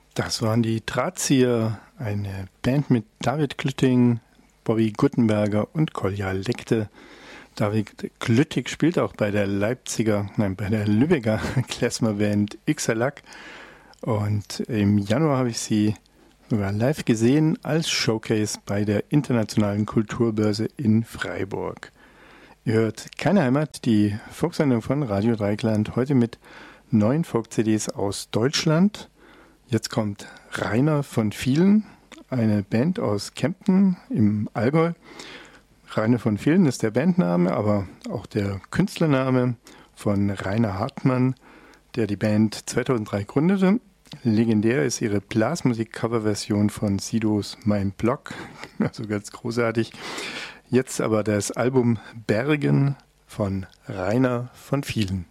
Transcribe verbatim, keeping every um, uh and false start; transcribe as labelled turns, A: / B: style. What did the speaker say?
A: Das waren die Drahtzieher, eine Band mit David Glütting, Bobby Guttenberger und Kolja Leckte. David Glütting spielt auch bei der Leipziger, nein, bei der Lübecker Klezmer-Band Ixalak. Und im Januar habe ich sie sogar live gesehen als Showcase bei der Internationalen Kulturbörse in Freiburg. Ihr hört Keine Heimat, die Folksendung von Radio Dreieckland, heute mit neun Folk-C Ds aus Deutschland. Jetzt kommt Rainer von Vielen, eine Band aus Kempten im Allgäu. Rainer von Vielen ist der Bandname, aber auch der Künstlername von Rainer Hartmann, der die Band zweitausenddrei gründete. Legendär ist ihre Blasmusik-Coverversion von Sidos Mein Block, also ganz großartig. Jetzt aber das Album Bergen von Rainer von Vielen.